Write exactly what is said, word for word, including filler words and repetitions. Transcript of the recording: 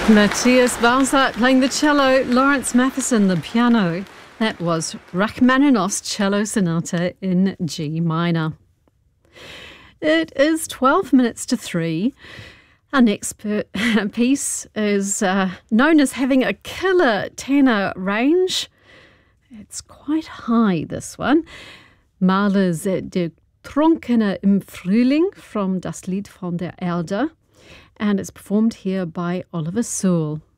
Matthias Balzart playing the cello, Lawrence Matheson the piano. That was Rachmaninoff's Cello Sonata in G minor. It is twelve minutes to three. Our next per- piece is uh, known as having a killer tenor range. It's quite high, this one. Mahler's Der Trunkene im Frühling from Das Lied von der Erde. And it's performed here by Oliver Sewell.